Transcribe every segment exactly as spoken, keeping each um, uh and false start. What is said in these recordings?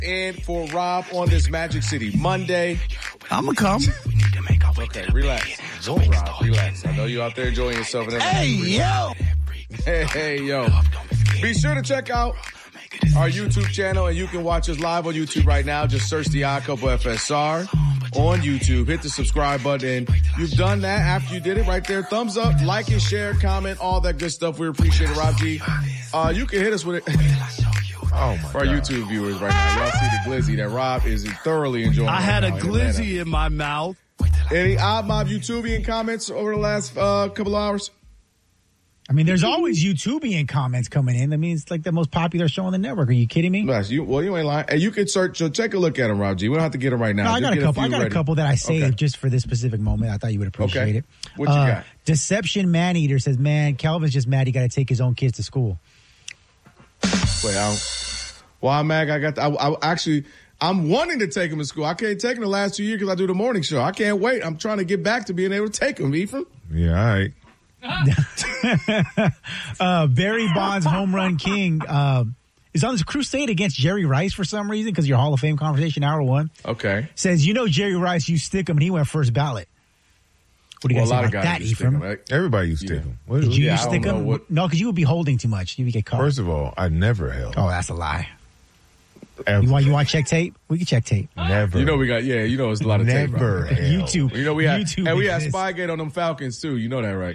in for Rob on this Magic City Monday. I'ma come. Okay, relax. Rob, relax. I know you out there enjoying yourself. And hey, yo. Hey, hey, yo. Be sure to check out our YouTube channel, and you can watch us live on YouTube right now. Just search the Odd Couple F S R on YouTube. Hit the subscribe button. You've done that after you did it right there. Thumbs up, like and share, comment, all that good stuff. We appreciate it, Rob G. Uh, you can hit us with it. Oh, my For our God. YouTube viewers right now, y'all see the glizzy that Rob is thoroughly enjoying. I right had a now in glizzy Atlanta. in my mouth. Any Odd Mob YouTubian comments over the last uh, couple of hours? I mean, there's always YouTubian comments coming in. I mean, it's like the most popular show on the network. Are you kidding me? Yes, you, well, you ain't lying. And you can search, so take a look at them, Rob G. We don't have to get them right now. No, I Just got a get couple. I few got ready. a couple that I saved Okay. just for this specific moment. I thought you would appreciate Okay. it. What you Uh, got? Deception Maneater says, "Man, Calvin's just mad. He got to take his own kids to school." Wait, I don't, why, Mag? I got. The, I, I actually, I'm wanting to take him to school. I can't take him the last two years because I do the morning show. I can't wait. I'm trying to get back to being able to take him. Ephraim. Yeah, all right. uh, Barry Bonds, home run king, uh, is on this crusade against Jerry Rice for some reason because your Hall of Fame conversation, hour one. Okay. Says, you know, Jerry Rice, you stick him, and he went first ballot. What do you Well, guys a lot say of about guys that, just stick Ephraim? him, right? Everybody used to Yeah. stick him. What, Did you Yeah, I stick don't know him? what- No, because you would be holding too much. You would get caught. First of all, I never held. oh, that's a lie. Ever. You want you want to check tape? We can check tape. Never. You know we got. Yeah, you know it's a lot of tape. Never Right? held. YouTube. You know we had. YouTube and we had exists. Spygate on them Falcons too. You know that, right?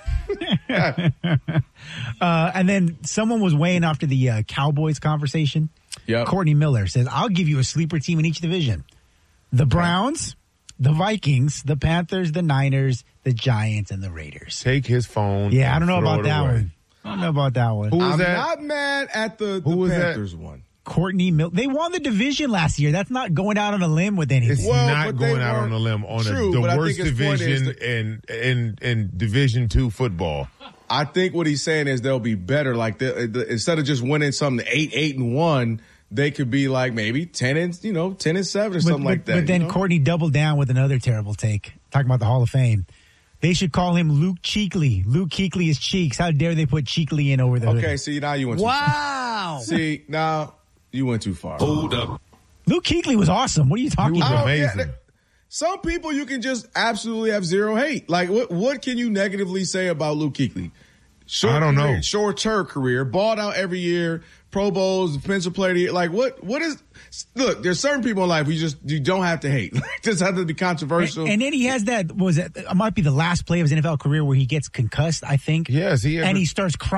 Uh, and then someone was weighing after the uh, Cowboys conversation. Yep. Courtney Miller says, I'll give you a sleeper team in each division. The Browns, the Vikings, the Panthers, the Niners, the Giants, and the Raiders. Take his phone. Yeah, I and don't know throw about it that away. one. I don't know about that one. Who was I'm that? not mad at the, the Who was that? Panthers one. Courtney Miller. They won the division last year. That's not going out on a limb with anything. It's Well, not but they going out on weren't- a limb on True, a, the but I worst think his point is division that- in in in Division Two football. I think what he's saying is they'll be better. Like the, the, instead of just winning something eight, eight and one, they could be like maybe ten and you know ten and seven or But- something but, like that. But then you know? Courtney doubled down with another terrible take, talking about the Hall of Fame. They should call him Luke Cheekley. Luke Kuechly is Cheeks. How dare they put Cheekley in over the hood? Okay, see now you went too far. Wow. See now you went too far. Hold up. Luke Kuechly was awesome. What are you talking He was about? Oh, yeah, amazing. that- some people you can just absolutely have zero hate. Like what? What can you negatively say about Luke Kuechly? Short I don't career, know. Short-term career, balled out every year, Pro Bowls, defensive player of the year. Like what? What is? Look, there's certain people in life you just you don't have to hate. Like, just have to be controversial. And, and then he has that, what was it, it might be the last play of his N F L career where he gets concussed, I think. Yes, he ever- And he starts crying.